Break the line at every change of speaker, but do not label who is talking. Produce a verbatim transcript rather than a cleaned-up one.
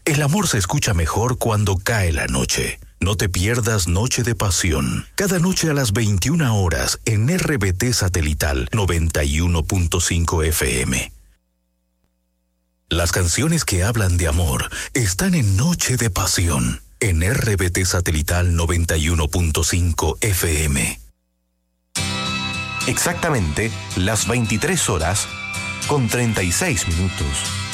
El amor se escucha mejor cuando cae la noche. No te pierdas Noche de Pasión. Cada noche a las veintiuna horas en R B T Satelital noventa y uno punto cinco F M. Las canciones que hablan de amor están en Noche de Pasión en R B T Satelital noventa y uno punto cinco F M.
Exactamente las veintitrés horas con treinta y seis minutos.